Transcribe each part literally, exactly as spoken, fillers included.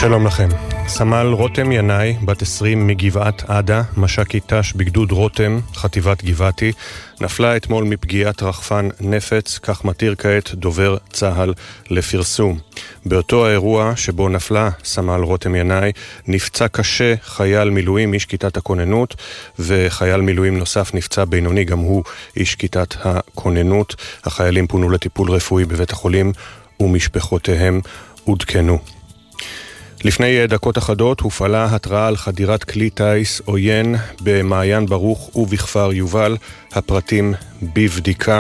שלום לכם. סמל רותם ינאי, בת עשרים מגבעת עדה, מש"קית ת"ש בגדוד רותם, חטיבת גבעתי, נפלה אתמול מפגיעת רחפן נפץ, כך מתיר כעת דובר צה"ל לפרסום. באותו האירוע שבו נפלה סמל רותם ינאי, נפצע קשה חייל מילואים איש כיתת הכוננות, וחייל מילואים נוסף נפצע בינוני, גם הוא איש כיתת הכוננות. החיילים פונו לטיפול רפואי בבית החולים ומשפחותיהם עודכנו. לפני דקות אחדות הופעלה התראה על חדירת כלי טייס עוין במעיין ברוך ובכפר יובל, הפרטים בבדיקה,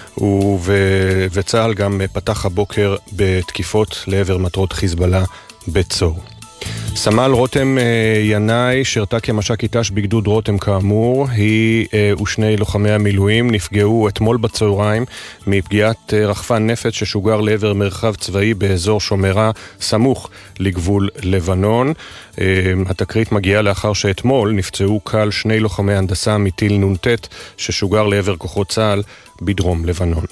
וצה"ל גם פתח הבוקר בתקיפות לעבר מטרות חיזבאללה בצור. סמל רותם ינאי שרתה כמש"קית ת"ש בגדוד רותם כאמור, היא ושני לוחמי המילואים נפגעו אתמול בצהריים מפגיעת רחפן נפץ ששוגר לעבר מרחב צבאי באזור שומרה סמוך לגבול לבנון. התקרית מגיעה לאחר שאתמול נפצעו קל שני לוחמי הנדסה מטיל נ"ט ששוגר לעבר כוחות צה"ל בדרום לבנון.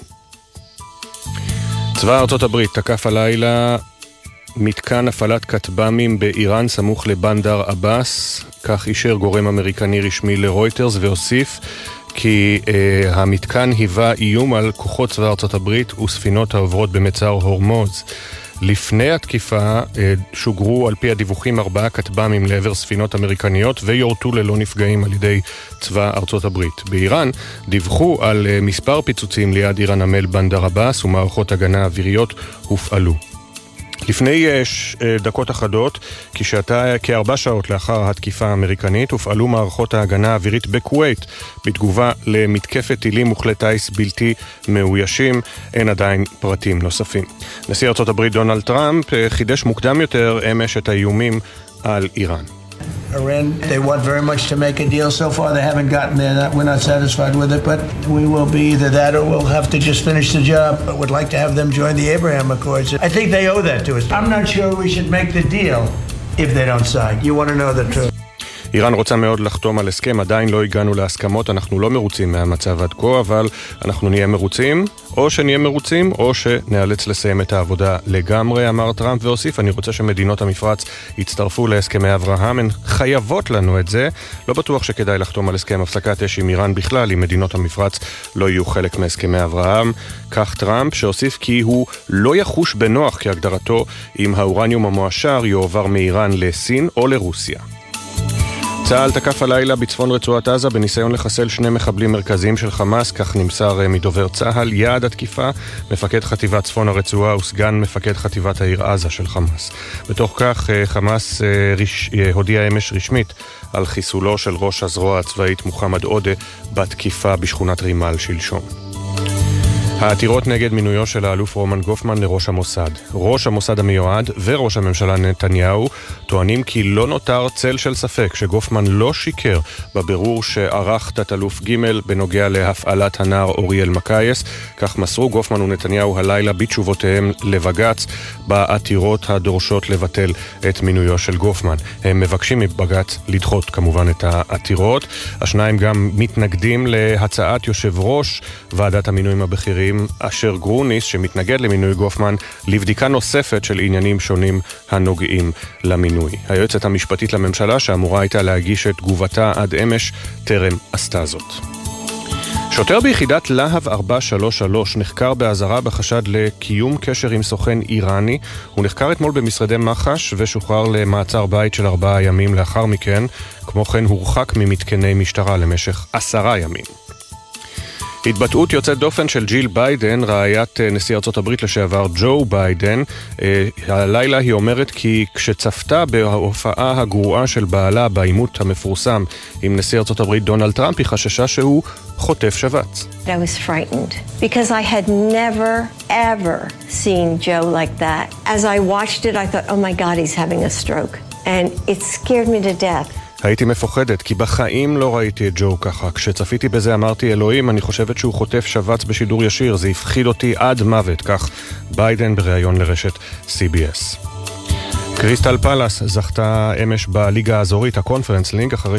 צבא ארצות הברית תקף הלילה מתקן הפעלת כטב"מים באיראן סמוך לבנדר עבאס, כך אישר גורם אמריקני רשמי לרויטרס, והוסיף כי אה, המתקן היווה איום על כוחות צבא ארצות הברית וספינות העוברות במצר הורמוז. לפני התקיפה אה, שוגרו על פי הדיווחים ארבעה כטב"מים לעבר ספינות אמריקניות ויורטו ללא נפגעים על ידי צבא ארצות הברית. באיראן דיווחו על אה, מספר פיצוצים ליד עיר הנמל בנדר עבאס ומערכות הגנה אוויריות הופעלו. לפני דקות אחדות, כשעתה כארבע שעות לאחר התקיפה האמריקנית, הופעלו מערכות ההגנה האווירית בכווית בתגובה למתקפת טילים וכלי טייס בלתי מאוישים. אין עדיין פרטים נוספים. נשיא ארצות הברית דונלד טראמפ חידש מוקדם יותר אמש את האיומים על איראן. Iran, they want very much to make a deal. So far they haven't gotten there. We're not satisfied with it, but we will be either that or we'll have to just finish the job. But would like to have them join the Abraham Accords. I think they owe that to us. I'm not sure we should make the deal if they don't sign. You want to know the truth. איראן רוצה מאוד לחתום על הסכם, עדיין לא הגענו להסכמות, אנחנו לא מרוצים מהמצב עד כה, אבל אנחנו נהיה מרוצים, או שנהיה מרוצים, או שנאלץ לסיים את העבודה לגמרי, אמר טראמפ, והוסיף, אני רוצה שמדינות המפרץ יצטרפו להסכמי אברהם, הן חייבות לנו את זה, לא בטוח שכדאי לחתום על הסכם הפסקת אש עם איראן בכלל, אם מדינות המפרץ לא יהיו חלק מהסכמי אברהם, כך טראמפ, שהוסיף כי הוא לא יחוש בנוח כהגדרתו, אם האורניום המועשר יועבר מאיראן לסין או לרוסיה. צה"ל תקף הלילה בצפון רצועת עזה בניסיון לחסל שני מחבלים מרכזיים של חמאס, כך נמסר מדובר צה"ל. יעד התקיפה, מפקד חטיבת צפון הרצועה וסגן מפקד חטיבת העיר עזה של חמאס. בתוך כך חמאס ריש, הודיע אמש רשמית על חיסולו של ראש הזרוע הצבאית מוחמד עודה בתקיפה בשכונת רימל שלשום. העתירות נגד מינויו של האלוף רומן גופמן לראש המוסד. ראש המוסד המיועד וראש הממשלה נתניהו טוענים כי לא נותר צל של ספק שגופמן לא שיקר בבירור שערך תת-אלוף ג' בנוגע להפעלת הנער אוריאל מקייס. כך מסרו גופמן ונתניהו הלילה בתשובותיהם לבג"ץ בעתירות הדורשות לבטל את מינויו של גופמן. הם מבקשים מבג"ץ לדחות כמובן את העתירות. השניים גם מתנגדים להצעת יושב ראש ועדת המינויים הבכירים אשר גרוניס, שמתנגד למינוי גופמן, לבדיקה נוספת של עניינים שונים הנוגעים למינוי. היועצת המשפטית לממשלה, שאמורה הייתה להגיש את תגובתה עד אמש, טרם עשתה זאת. שוטר ביחידת להב ארבע שלוש שלוש נחקר באזהרה בחשד לקיום קשר עם סוכן איראני. הוא נחקר אתמול במשרדי מח"ש ושוחרר למעצר בית של ארבעה ימים לאחר מכן. כמו כן הורחק ממתקני משטרה למשך עשרה ימים. התבטאות יוצאת דופן של ג'יל ביידן, רעיית נשיא ארצות הברית לשעבר ג'ו ביידן. הלילה היא אומרת כי כשצפתה בהופעה הגרועה של בעלה בעימות המפורסם עם נשיא ארצות הברית דונלד טראמפ, היא חששה שהוא חוטף שבץ. I was frightened because I had never ever seen Joe like that. As I watched it I thought, oh my God, he's having a stroke. And it scared me to death. הייתי מפוחדת, כי בחיים לא ראיתי את ג'ו ככה. כשצפיתי בזה אמרתי, אלוהים, אני חושבת שהוא חוטף שבץ בשידור ישיר. זה הפחיד אותי עד מוות, כך ביידן בריאיון לרשת סי בי אס. קריסטל פלאס זכתה אמש בליגה האזורית, הקונפרנס לינג, אחרי